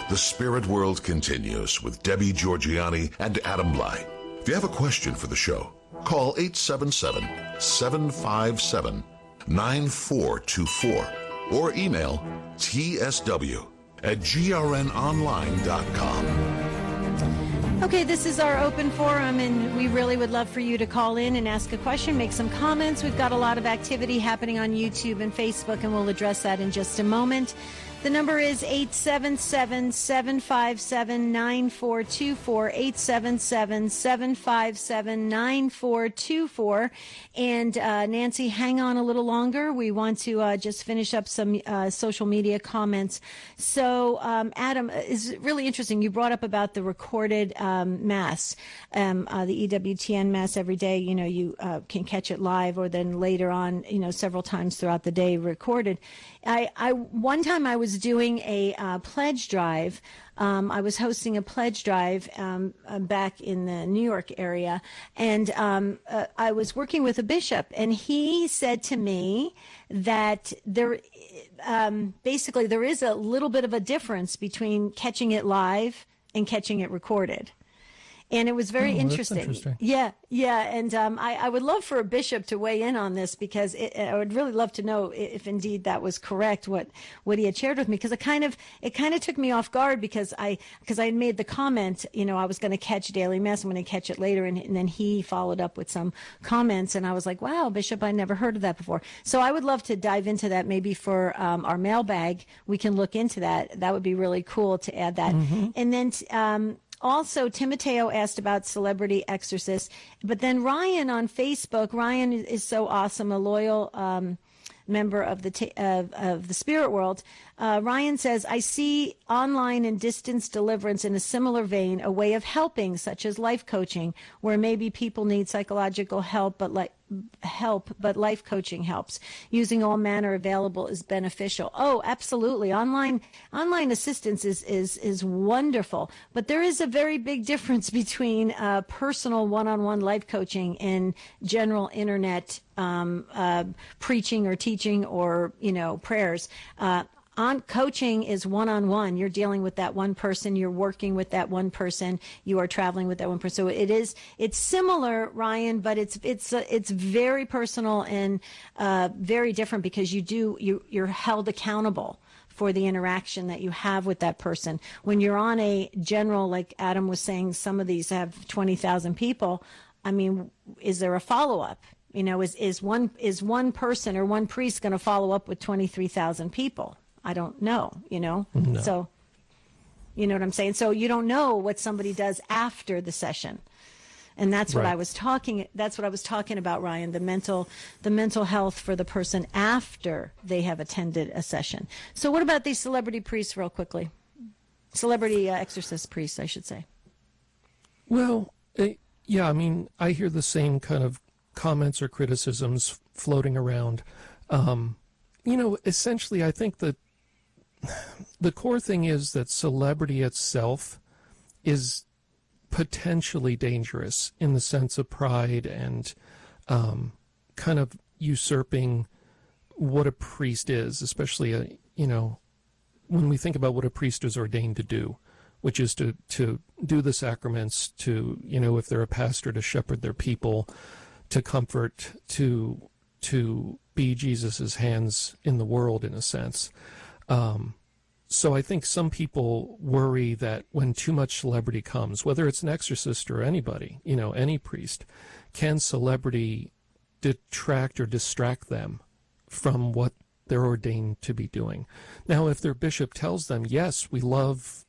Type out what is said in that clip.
The Spirit World continues with Debbie Georgianni and Adam Blai. If you have a question for the show, call 877-757-9424 or email tsw@grnonline.com. Okay, this is our open forum, and we really would love for you to call in and ask a question, make some comments. We've got a lot of activity happening on YouTube and Facebook, and we'll address that in just a moment. The number is 877-757-9424, 877-757-9424. And Nancy, hang on a little longer. We want to just finish up some social media comments. So, Adam, is really interesting. You brought up about the recorded Mass, the EWTN Mass every day. You know, you can catch it live or then later on, you know, several times throughout the day recorded. One time I was doing a pledge drive. I was hosting a pledge drive back in the New York area, and I was working with a bishop, and he said to me that basically there is a little bit of a difference between catching it live and catching it recorded. And it was very interesting. Yeah. And I would love for a bishop to weigh in on this, because I would really love to know if indeed that was correct, what he had shared with me, because it kind of took me off guard, because I had made the comment, you know, I was going to catch Daily Mass, I'm going to catch it later, and then he followed up with some comments, and I was like, wow, Bishop, I never heard of that before. So I would love to dive into that. Maybe for our mailbag, we can look into that. That would be really cool to add that. Mm-hmm. And then also, Timoteo asked about celebrity exorcists, but then Ryan on Facebook, Ryan is so awesome, a loyal member of the Spirit World. Ryan says, I see online and distance deliverance in a similar vein, a way of helping, such as life coaching, where maybe people need psychological help, but life coaching helps. Using all manner available is beneficial. Oh, absolutely. Online assistance is wonderful, but there is a very big difference between personal one-on-one life coaching and general internet preaching or teaching or, you know, prayers. On coaching is one-on-one. You're dealing with that one person. You're working with that one person. You are traveling with that one person. So it's similar, Ryan, but it's very personal and very different, because you're held accountable for the interaction that you have with that person. When you're on a general, like Adam was saying, some of these have 20,000 people. I mean, is there a follow-up? You know, is one person or one priest going to follow up with 23,000 people? I don't know, you know. No. So, you know what I'm saying? So you don't know what somebody does after the session. And that's what I was talking about, Ryan, the mental health for the person after they have attended a session. So what about these celebrity priests, real quickly? Celebrity exorcist priests, I should say. Well, yeah, I mean, I hear the same kind of comments or criticisms floating around. You know, essentially, I think that the core thing is that celebrity itself is potentially dangerous in the sense of pride and kind of usurping what a priest is, especially, you know, when we think about what a priest is ordained to do, which is to do the sacraments, to, you know, if they're a pastor, to shepherd their people, to comfort, to be Jesus's hands in the world, in a sense. So I think some people worry that when too much celebrity comes, whether it's an exorcist or anybody, you know, any priest, can celebrity detract or distract them from what they're ordained to be doing? Now, if their bishop tells them, yes, we love